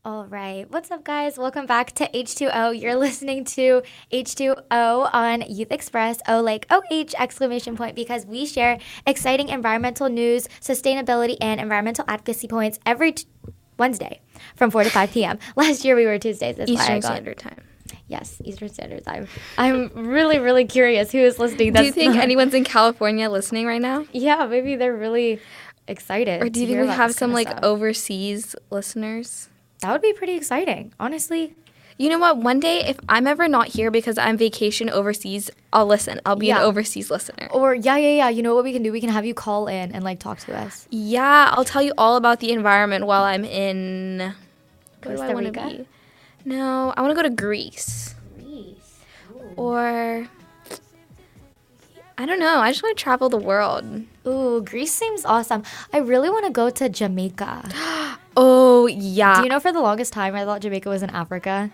All right. What's up, guys? Welcome back to H2O. You're listening to H2O on Youth Express. O like OH exclamation point, because we share exciting environmental news, sustainability, and environmental advocacy points every Wednesday from 4 to 5 p.m. Last year we were Tuesdays. That's Eastern Standard Time. Yes, Eastern Standard Time. I'm really, really curious who is listening. Do you think anyone's in California listening right now? Yeah, maybe they're really excited. Or do you think we have some overseas listeners? That would be pretty exciting, honestly. You know what? One day, if I'm ever not here because I'm vacation overseas, I'll listen. I'll be an overseas listener. Or, yeah. You know what we can do? We can have you call in and, talk to us. Yeah, I'll tell you all about the environment while I'm in... Costa Rica? No, I want to go to Greece. Greece. Ooh. Or... I don't know. I just want to travel the world. Ooh, Greece seems awesome. I really want to go to Jamaica. Oh, yeah. Do you know, for the longest time, I thought Jamaica was in Africa.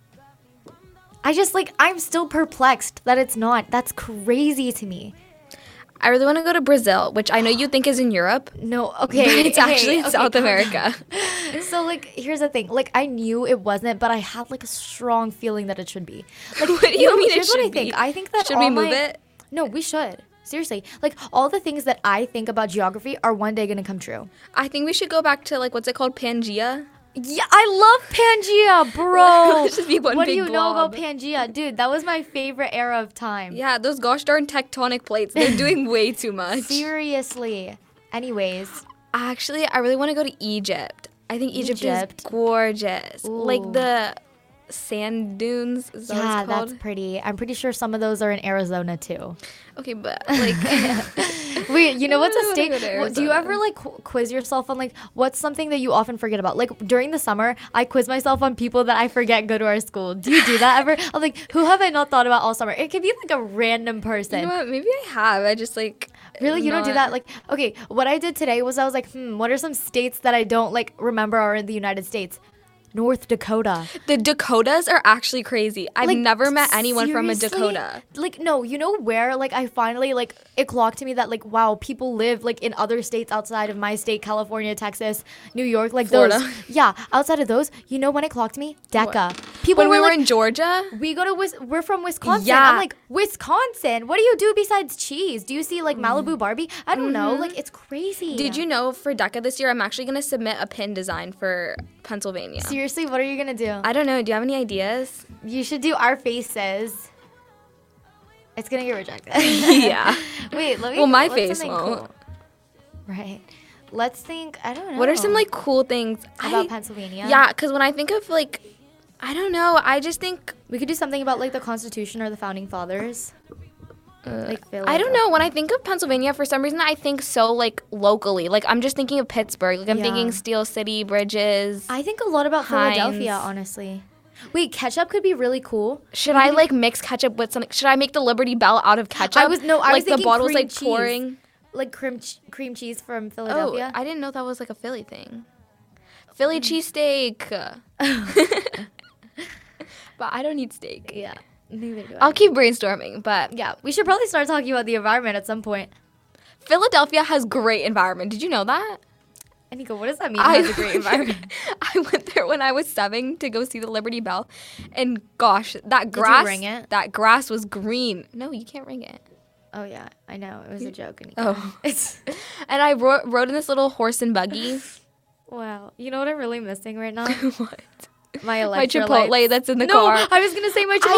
I just, I'm still perplexed that it's not. That's crazy to me. I really want to go to Brazil, which I know you think is in Europe. No, okay. It's actually in South America. So, here's the thing. I knew it wasn't, but I had, a strong feeling that it should be. What do you mean here's it should what I be? think. I think that Should we move it? No, we should. Seriously. All the things that I think about geography are one day going to come true. I think we should go back to, what's it called? Pangea? Yeah, I love Pangea, bro. Just be one what do big you know blob. about Pangea? Dude, that was my favorite era of time. Yeah, those gosh darn tectonic plates. They're doing way too much. Seriously. Anyways. Actually, I really want to go to Egypt. I think Egypt is gorgeous. Ooh. The sand dunes. Is that what it's called? That's pretty. I'm pretty sure some of those are in Arizona too. Okay, but Wait, you know what's a I state? wanna go to Do you ever quiz yourself on what's something that you often forget about? During the summer, I quiz myself on people that I forget go to our school. Do you do that ever? I'm who have I not thought about all summer? It could be a random person. You know what? Maybe I have. I just Really? You don't do that? Okay, what I did today was I was what are some states that I don't remember are in the United States? North Dakota. The Dakotas are actually crazy. I've never met anyone from a seriously? Dakota. No, you know where? I finally, it clocked to me that, wow, people live, in other states outside of my state, California, Texas, New York, Florida. those. Yeah, outside of those, you know when it clocked me? DECA. People When we were in Georgia? We go to, we're from Wisconsin. Yeah. I'm Wisconsin? What do you do besides cheese? Do you see, Malibu Barbie? I don't know. It's crazy. Did you know for DECA this year, I'm actually going to submit a pin design for Pennsylvania. Seriously, what are you going to do? I don't know. Do you have any ideas? You should do Our Faces. It's going to get rejected. Yeah. Wait, let me... Well, my what's face something won't. cool? Right. Let's think... I don't know. What are some, cool things? About Pennsylvania? Yeah, because when I think of, I don't know. I just think... We could do something about, the Constitution or the Founding Fathers. I don't know. When I think of Pennsylvania, for some reason, I think so, locally. I'm just thinking of Pittsburgh. I'm thinking Steel City, Bridges. I think a lot about Heinz. Philadelphia, honestly. Wait, ketchup could be really cool. Should I, mix ketchup with something? Should I make the Liberty Bell out of ketchup? I was the thinking bottle's, cream cheese. pouring. Cream cheese from Philadelphia. Oh, I didn't know that was, a Philly thing. Philly cheesesteak. But I don't need steak. Yeah, neither do I. I'll keep brainstorming, but... Yeah, we should probably start talking about the environment at some point. Philadelphia has great environment. Did you know that? Anika, what does that mean? It has a great environment. I went there when I was 7 to go see the Liberty Bell, and gosh, that grass. Did you ring it? That grass was green. No, you can't ring it. Oh yeah, I know. It was a joke. Anika. Oh, and I rode in this little horse and buggy. Wow, you know what I'm really missing right now? What? My My electrolytes. Chipotle that's in the car. No, I was gonna say my Chipotle.